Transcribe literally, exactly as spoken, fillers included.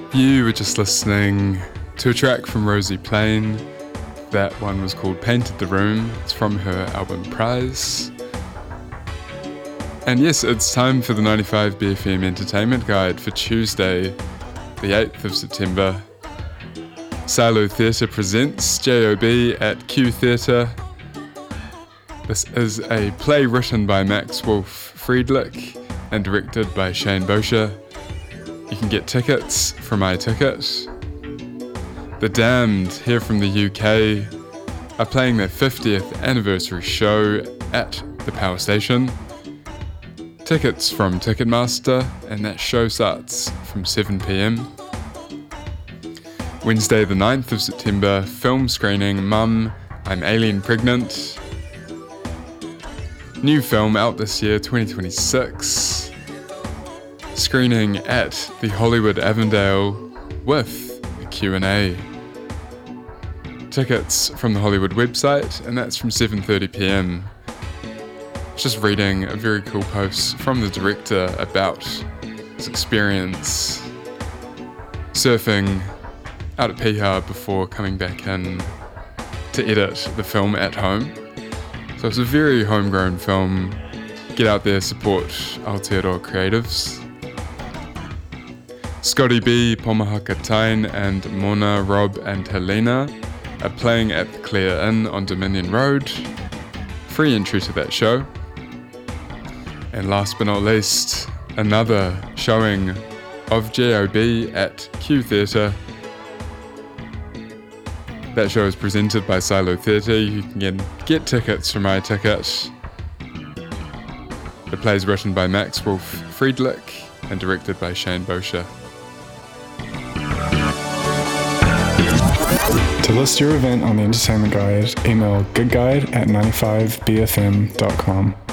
You were just listening to a track from Rosie Plain. That one was called Painted the Room. It's from her album Prize. And yes, it's time for the ninety-five B F M Entertainment Guide for Tuesday, the eighth of September. Silo Theatre presents J O B at Q Theatre. This is a play written by Max Wolf Friedlich and directed by Shane Bosher. You can get tickets from iTicket. The Damned, here from the U K, are playing their fiftieth anniversary show at the Power Station. Tickets from Ticketmaster, and that show starts from seven p.m. Wednesday the ninth of September, film screening Mum, I'm Alien Pregnant. New film out this year, twenty twenty-six. Screening at the Hollywood Avondale with a Q and A. Tickets from the Hollywood website, and that's from seven thirty p.m. Just reading a very cool post from the director about his experience surfing out at Piha before coming back in to edit the film at home. So it's a very homegrown film. Get out there, support Aotearoa creatives. Scotty B, Pomahaka Tain and Mona, Rob and Helena are playing at the Clare Inn on Dominion Road. Free entry to that show. And last but not least, another showing of J O B at Q Theatre. That show is presented by Silo Theatre. You can get, get tickets from iTicket. The play is written by Max Wolf Friedlich and directed by Shane Bosher. To list your event on the Entertainment Guide, email goodguide at ninety-five b f m dot com.